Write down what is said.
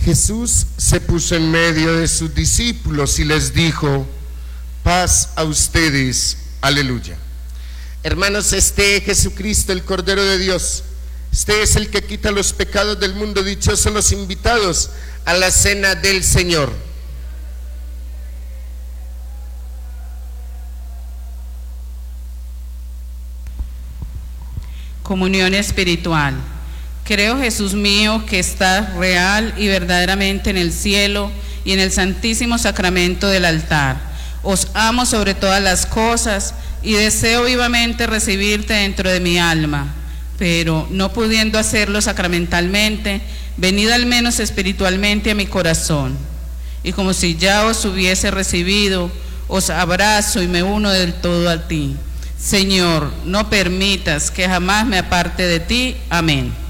Jesús se puso en medio de sus discípulos y les dijo: paz a ustedes. Aleluya. Hermanos, este es Jesucristo, el Cordero de Dios. Este es el que quita los pecados del mundo. Dichosos los invitados a la cena del Señor. Comunión espiritual. Creo, Jesús mío, que estás real y verdaderamente en el cielo y en el santísimo sacramento del altar. Os amo sobre todas las cosas y deseo vivamente recibirte dentro de mi alma, pero no pudiendo hacerlo sacramentalmente, venid al menos espiritualmente a mi corazón. Y como si ya os hubiese recibido, os abrazo y me uno del todo a ti. Señor, no permitas que jamás me aparte de ti. Amén.